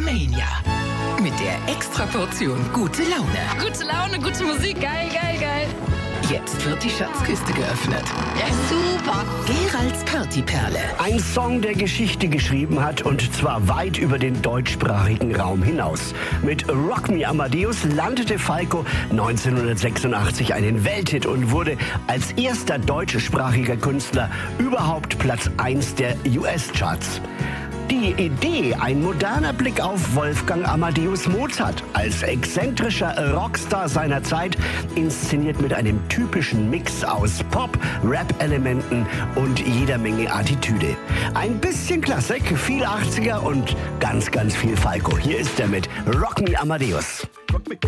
Rockmania. Mit der Extraportion gute Laune. Gute Laune, gute Musik, geil, geil, geil. Jetzt wird die Schatzkiste geöffnet. Ja, super. Geralds Partyperle. Ein Song, der Geschichte geschrieben hat, und zwar weit über den deutschsprachigen Raum hinaus. Mit Rock Me Amadeus landete Falco 1986 einen Welthit und wurde als erster deutschsprachiger Künstler überhaupt Platz 1 der US-Charts. Die Idee, ein moderner Blick auf Wolfgang Amadeus Mozart als exzentrischer Rockstar seiner Zeit, inszeniert mit einem typischen Mix aus Pop, Rap-Elementen und jeder Menge Attitüde. Ein bisschen Klassik, viel 80er und ganz, ganz viel Falco. Hier ist er mit Rock Me Amadeus. Rock me,